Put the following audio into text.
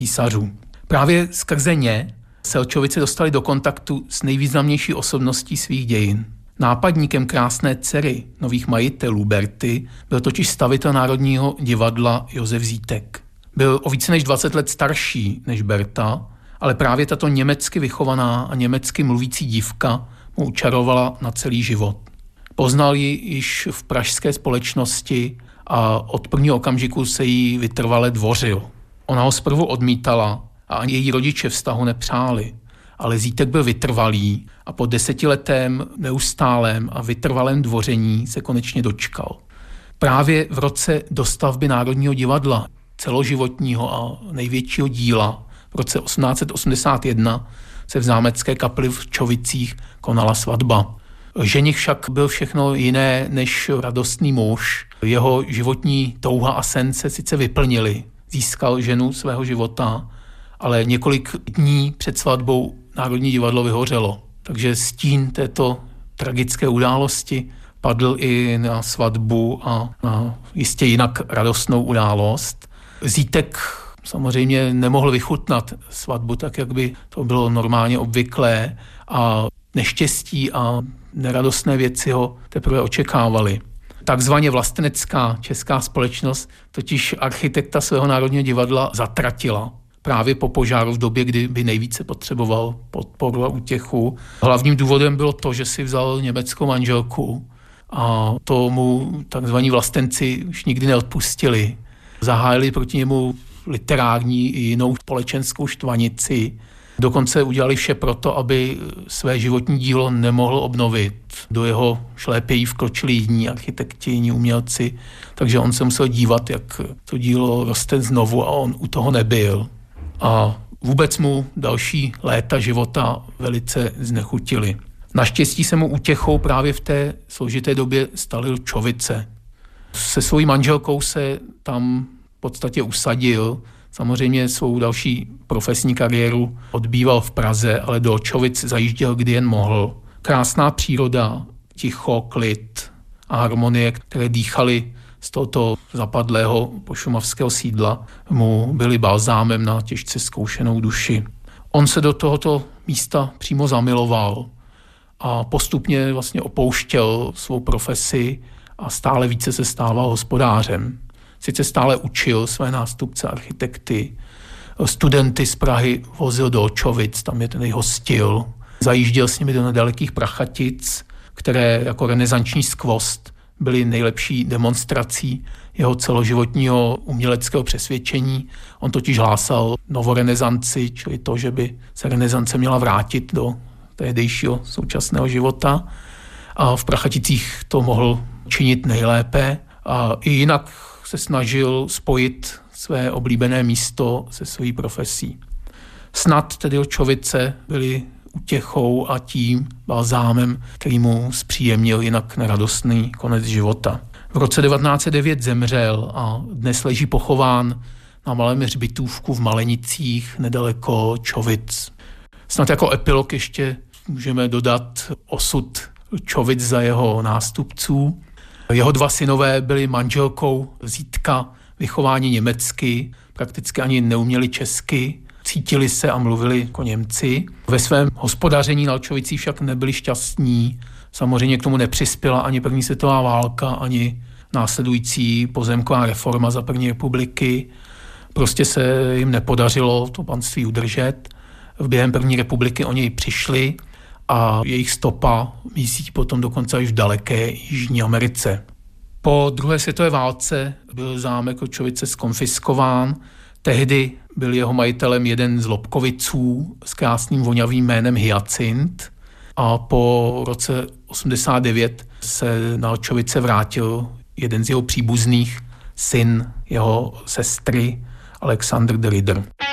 císařů. Právě skrze ně se Lčovice dostali do kontaktu s nejvýznamnější osobností svých dějin. Nápadníkem krásné dcery nových majitelů Berty byl totiž stavitel Národního divadla Josef Zítek. Byl o více než 20 let starší než Berta, ale právě tato německy vychovaná a německy mluvící dívka mu učarovala na celý život. Poznal ji již v pražské společnosti a od prvního okamžiku se jí vytrvale dvořil. Ona ho zprvu odmítala a ani její rodiče vztahu nepřáli, ale Zítek byl vytrvalý a po 10letém neustálém a vytrvalém dvoření se konečně dočkal. Právě v roce dostavby Národního divadla, celoživotního a největšího díla, v roce 1881 se v zámecké kapli v Čovicích konala svatba. Ženich však byl všechno jiné než radostný muž. Jeho životní touha a sen se sice vyplnily. Získal ženu svého života, ale několik dní před svatbou Národní divadlo vyhořelo. Takže stín této tragické události padl i na svatbu a na jistě jinak radostnou událost. Zítek samozřejmě nemohl vychutnat svatbu tak, jak by to bylo normálně obvyklé a neštěstí a neradostné věci ho teprve očekávaly. Takzvaně vlastenecká česká společnost totiž architekta svého Národního divadla zatratila právě po požáru v době, kdy by nejvíce potřeboval podporu a útěchu. Hlavním důvodem bylo to, že si vzal německou manželku a tomu takzvaní vlastenci už nikdy neodpustili. Zahájili proti němu literární i jinou společenskou štvanici. Dokonce udělali vše proto, aby své životní dílo nemohl obnovit. Do jeho šlépějí vkročili jiní architekti, jiní umělci, takže on se musel dívat, jak to dílo roste znovu a on u toho nebyl. A vůbec mu další léta života velice znechutili. Naštěstí se mu útěchou právě v té složité době staly Lčovice. Se svojí manželkou se tam v podstatě usadil. Samozřejmě svou další profesní kariéru odbýval v Praze, ale do Lčovic zajížděl, kdy jen mohl. Krásná příroda, ticho, klid a harmonie, které dýchaly z tohoto zapadlého pošumavského sídla, mu byly balzámem na těžce zkoušenou duši. On se do tohoto místa přímo zamiloval a postupně vlastně opouštěl svou profesi a stále více se stával hospodářem. Sice stále učil své nástupce architekty, studenty z Prahy vozil do Lčovic, tam je ten hostil, zajížděl s nimi do nedalekých Prachatic, které jako renesanční skvost byly nejlepší demonstrací jeho celoživotního uměleckého přesvědčení. On totiž hlásal novorenesanci, čili to, že by se renesance měla vrátit do tehdejšího současného života. A v Prachaticích to mohl činit nejlépe. A i jinak se snažil spojit své oblíbené místo se svojí profesí. Snad tedy Lčovice byly útěchou a tím balzámem, který mu zpříjemnil jinak neradostný konec života. V roce 1909 zemřel a dnes leží pochován na malém hřbitovku v Malenicích nedaleko Čovic. Snad jako epilog ještě můžeme dodat osud Lčovic za jeho nástupců. Jeho dva synové byli manželkou Zítka vychováni německy, prakticky ani neuměli česky, cítili se a mluvili jako Němci. Ve svém hospodaření na Lčovicích však nebyli šťastní. Samozřejmě k tomu nepřispěla ani první světová válka, ani následující pozemková reforma za první republiky. Prostě se jim nepodařilo to panství udržet. Během první republiky o něj přišli a jejich stopa mísí potom dokonce až v daleké Jižní Americe. Po druhé světové válce byl zámek Lčovice zkonfiskován. Tehdy byl jeho majitelem jeden z Lobkoviců s krásným vonavým jménem Hyacint a po roce 89 se na Lčovice vrátil jeden z jeho příbuzných, syn jeho sestry Alexander de Ridder.